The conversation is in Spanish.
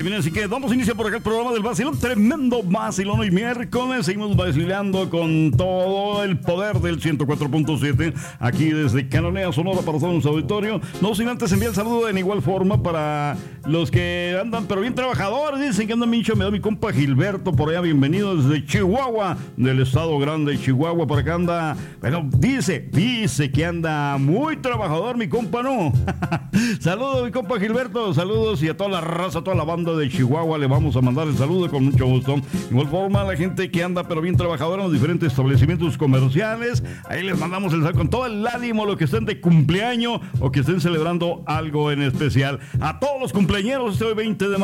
Bien, así que damos inicio por acá el programa del vacilón, tremendo vacilón hoy miércoles. Seguimos vacilando con todo el poder del 104.7 aquí desde Cananea, Sonora, para todo nuestro auditorio. No sin antes enviar el saludo en igual forma para los que andan, pero bien trabajadores. Dicen que andan bien chambeados. Mi compa Gilberto por allá, bienvenido desde Chihuahua, del estado grande de Chihuahua. Por acá anda, bueno, dice que anda muy trabajador, mi compa, ¿no? Saludos, mi compa Gilberto, saludos, y a toda la raza, a toda la banda de Chihuahua le vamos a mandar el saludo con mucho gusto. De igual forma, a la gente que anda pero bien trabajadora en los diferentes establecimientos comerciales, ahí les mandamos el saludo con todo el ánimo, lo que estén de cumpleaños o que estén celebrando algo en especial. A todos los cumpleañeros, este hoy 20 de